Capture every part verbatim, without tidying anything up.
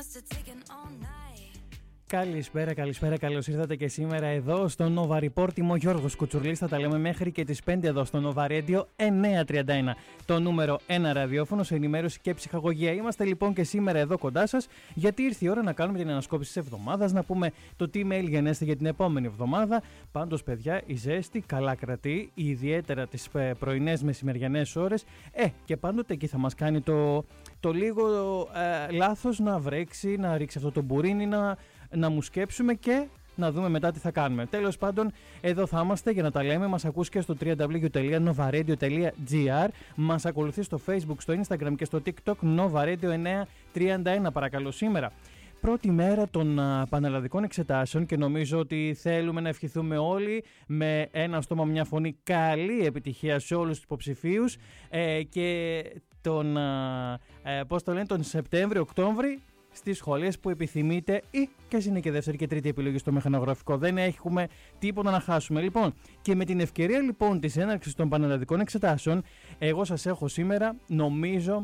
Καλησπέρα, καλησπέρα, καλώς ήρθατε και σήμερα εδώ στο Nova Report. Είμαι ο Γιώργος Κουτσουρλής, θα τα λέμε μέχρι και τις πέντε εδώ στο Nova Radio εννιακόσια τριάντα ένα. Το νούμερο ένα ραδιόφωνο σε ενημέρωση και ψυχαγωγία. Είμαστε λοιπόν και σήμερα εδώ κοντά σας, γιατί ήρθε η ώρα να κάνουμε την ανασκόπηση της εβδομάδας, να πούμε το τι mail γενέστε για την επόμενη εβδομάδα. Πάντως, παιδιά, η ζέστη καλά κρατεί, ιδιαίτερα τις πρωινές μεσημεριανές ώρες. Ε, και πάντοτε εκεί θα μας κάνει το, το λίγο ε, λάθος να βρέξει, να ρίξει αυτό το μπουρίνι, να. να μου σκέψουμε και να δούμε μετά τι θα κάνουμε. Τέλος πάντων, εδώ θα είμαστε για να τα λέμε. Μας ακούς και στο double-u double-u double-u τελεία nova radio τελεία gr. Μας ακολουθεί στο Facebook, στο Instagram και στο TikTok Nova Radio εννιακόσια τριάντα ένα. Παρακαλώ, σήμερα πρώτη μέρα των α, πανελλαδικών εξετάσεων και νομίζω ότι θέλουμε να ευχηθούμε όλοι με ένα στόμα, μια φωνή, καλή επιτυχία σε όλους τους υποψηφίους ε, και τον, α, ε, πώς το λένε, τον Σεπτέμβριο-Οκτώβρη στις σχολές που επιθυμείτε ή και είναι και δεύτερη και τρίτη επιλογή στο μηχανογραφικό. Δεν έχουμε τίποτα να χάσουμε. Λοιπόν, και με την ευκαιρία λοιπόν της έναρξης των πανελλαδικών εξετάσεων, εγώ σας έχω σήμερα, νομίζω,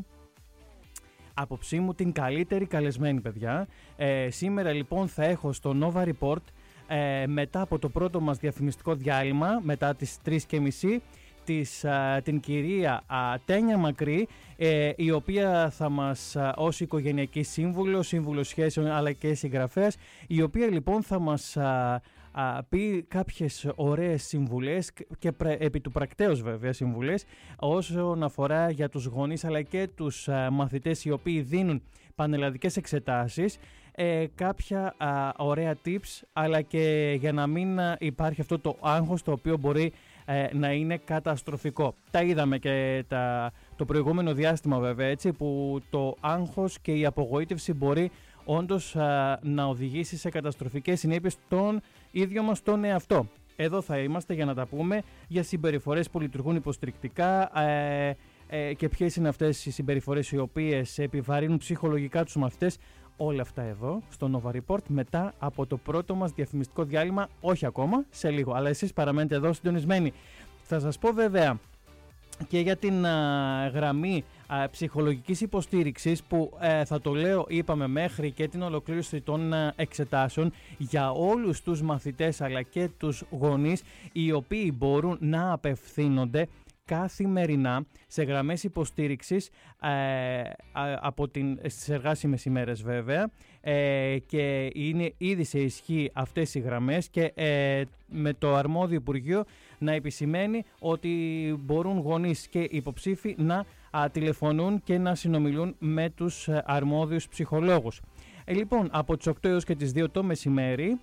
άποψή μου, την καλύτερη καλεσμένη, παιδιά. Ε, σήμερα λοιπόν θα έχω στο Nova Report, ε, μετά από το πρώτο μας διαφημιστικό διάλειμμα, μετά τις τρεις και μισή, Της, α, την κυρία α, Τένια Μακρύ, ε, η οποία θα μας α, ως οικογενειακή σύμβουλο, σύμβουλο σχέσεων αλλά και συγγραφέας, η οποία λοιπόν θα μας α, α, πει κάποιες ωραίες συμβουλές και πρε, επί του πρακτέως βέβαια συμβουλές όσον αφορά για τους γονείς αλλά και τους α, μαθητές οι οποίοι δίνουν πανελλαδικές εξετάσεις, ε, κάποια α, ωραία tips, αλλά και για να μην α, υπάρχει αυτό το άγχος το οποίο μπορεί να είναι καταστροφικό. Τα είδαμε και τα, το προηγούμενο διάστημα βέβαια, έτσι, που το άγχος και η απογοήτευση μπορεί όντως α, να οδηγήσει σε καταστροφικές συνέπειες στον ίδιο μας τον εαυτό. Εδώ θα είμαστε για να τα πούμε για συμπεριφορές που λειτουργούν υποστηρικτικά ε, ε, και ποιες είναι αυτές οι συμπεριφορές οι οποίες επιβαρύνουν ψυχολογικά τους μαθητές. Όλα αυτά εδώ στο Nova Report μετά από το πρώτο μας διαφημιστικό διάλειμμα, όχι ακόμα, σε λίγο, αλλά εσείς παραμένετε εδώ συντονισμένοι. Θα σας πω βέβαια και για την α, γραμμή α, ψυχολογικής υποστήριξης που ε, θα το λέω, είπαμε, μέχρι και την ολοκλήρωση των α, εξετάσεων για όλους τους μαθητές αλλά και τους γονείς οι οποίοι μπορούν να απευθύνονται καθημερινά σε γραμμές υποστήριξης ε, από την, στις εργάσιμες ημέρες βέβαια, ε, και είναι ήδη σε ισχύ αυτές οι γραμμές και ε, με το αρμόδιο Υπουργείο να επισημαίνει ότι μπορούν γονείς και υποψήφοι να α, τηλεφωνούν και να συνομιλούν με τους αρμόδιους ψυχολόγους. Ε, λοιπόν, από τις οκτώ έως και τις δύο το μεσημέρι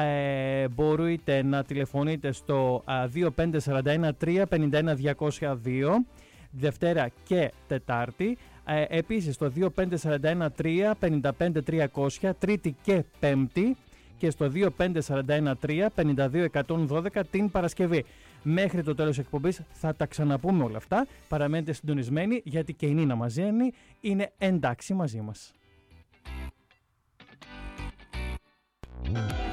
ε, μπορείτε να τηλεφωνείτε στο δύο πέντε τέσσερα ένα τρία πέντε ένα διακόσια δύο Δευτέρα και Τετάρτη, ε, επίσης στο δύο πέντε τέσσερα ένα τρία πέντε πέντε τριακόσια Τρίτη και Πέμπτη και στο δύο πέντε τέσσερα ένα τρία πέντε δύο εκατόν δώδεκα την Παρασκευή. Μέχρι το τέλος εκπομπής θα τα ξαναπούμε όλα αυτά. Παραμένετε συντονισμένοι γιατί και η Νίνα Μαζένη είναι εντάξει μαζί μας.